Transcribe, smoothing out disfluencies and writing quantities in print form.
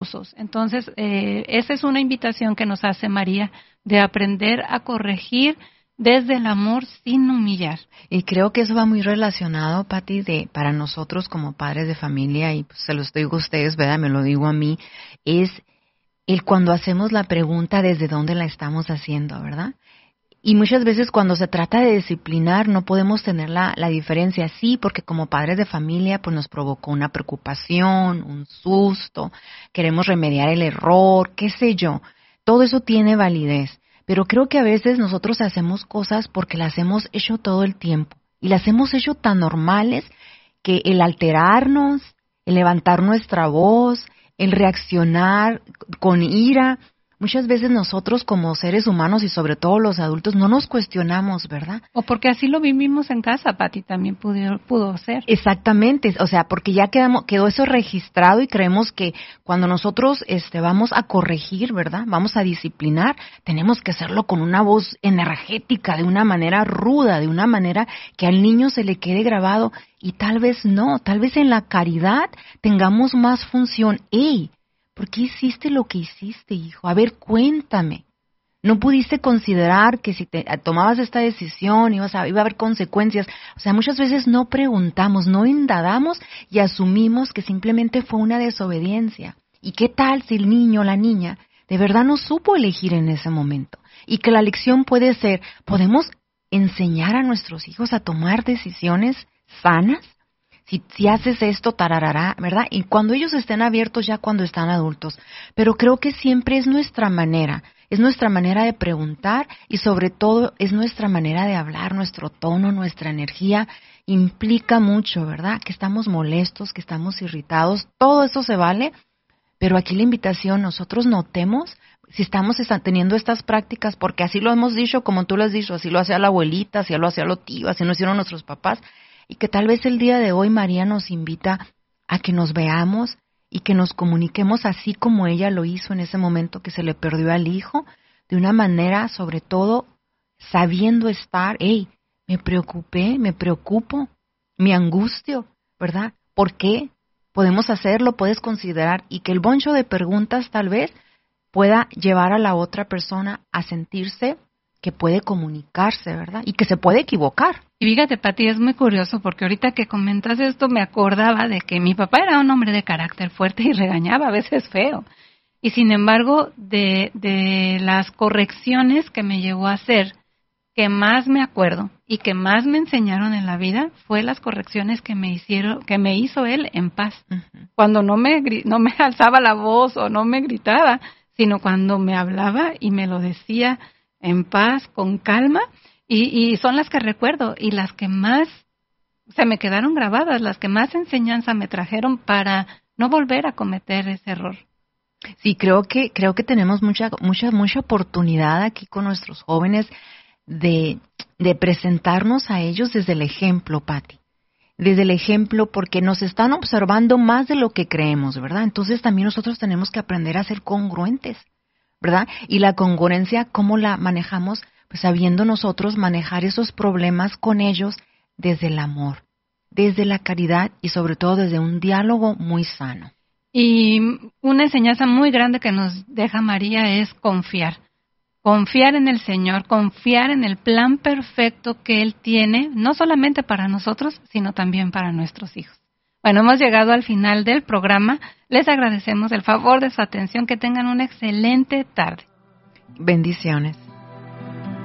abusos. Entonces, esa es una invitación que nos hace María, de aprender a corregir desde el amor sin humillar. Y creo que eso va muy relacionado, Pati, para nosotros como padres de familia, y pues se los digo a ustedes, ¿verdad? Me lo digo a mí, es el cuando hacemos la pregunta desde dónde la estamos haciendo, ¿verdad? Y muchas veces cuando se trata de disciplinar no podemos tener la diferencia, sí, porque como padres de familia pues nos provocó una preocupación, un susto, queremos remediar el error, qué sé yo, todo eso tiene validez. Pero creo que a veces nosotros hacemos cosas porque las hemos hecho todo el tiempo y las hemos hecho tan normales que el alterarnos, el levantar nuestra voz, el reaccionar con ira, muchas veces nosotros como seres humanos y sobre todo los adultos no nos cuestionamos, ¿verdad? O porque así lo vivimos en casa, Pati, también pudo ser. Exactamente, o sea, porque ya quedó eso registrado y creemos que cuando nosotros vamos a corregir, ¿verdad? Vamos a disciplinar, tenemos que hacerlo con una voz energética, de una manera ruda, de una manera que al niño se le quede grabado y tal vez no, tal vez en la caridad tengamos más función. ¡Ey! ¿Por qué hiciste lo que hiciste, hijo? A ver, cuéntame. ¿No pudiste considerar que si tomabas esta decisión iba a haber consecuencias? O sea, muchas veces no preguntamos, no indagamos y asumimos que simplemente fue una desobediencia. ¿Y qué tal si el niño o la niña de verdad no supo elegir en ese momento? Y que la lección puede ser, ¿podemos enseñar a nuestros hijos a tomar decisiones sanas? Si haces esto, tararará, ¿verdad? Y cuando ellos estén abiertos, ya cuando están adultos. Pero creo que siempre es nuestra manera de preguntar y sobre todo es nuestra manera de hablar, nuestro tono, nuestra energía implica mucho, ¿verdad? Que estamos molestos, que estamos irritados, todo eso se vale, pero aquí la invitación, nosotros notemos si estamos teniendo estas prácticas, porque así lo hemos dicho, como tú lo has dicho, así lo hacía la abuelita, así lo hacía lo tío, así lo hicieron nuestros papás. Y que tal vez el día de hoy María nos invita a que nos veamos y que nos comuniquemos así como ella lo hizo en ese momento que se le perdió al hijo, de una manera sobre todo sabiendo estar, me preocupé, me preocupo, me angustio, ¿verdad? ¿Por qué? Podemos hacerlo, puedes considerar y que el boncho de preguntas tal vez pueda llevar a la otra persona a sentirse que puede comunicarse, ¿verdad? Y que se puede equivocar. Y fíjate, Pati, es muy curioso porque ahorita que comentas esto me acordaba de que mi papá era un hombre de carácter fuerte y regañaba a veces feo. Y sin embargo, de las correcciones que me llevó a hacer, que más me acuerdo y que más me enseñaron en la vida, fue las correcciones que me hizo él en paz. Uh-huh. Cuando no me alzaba la voz o no me gritaba, sino cuando me hablaba y me lo decía en paz, con calma, y son las que recuerdo y las que más se me quedaron grabadas, las que más enseñanza me trajeron para no volver a cometer ese error. Sí, creo que tenemos mucha oportunidad aquí con nuestros jóvenes de presentarnos a ellos desde el ejemplo, Pati. Desde el ejemplo, porque nos están observando más de lo que creemos, ¿verdad? Entonces también nosotros tenemos que aprender a ser congruentes, ¿verdad? Y la congruencia, ¿cómo la manejamos? Pues sabiendo nosotros manejar esos problemas con ellos desde el amor, desde la caridad y sobre todo desde un diálogo muy sano. Y una enseñanza muy grande que nos deja María es confiar. Confiar en el Señor, confiar en el plan perfecto que Él tiene, no solamente para nosotros, sino también para nuestros hijos. Bueno, hemos llegado al final del programa. Les agradecemos el favor de su atención. Que tengan una excelente tarde. Bendiciones.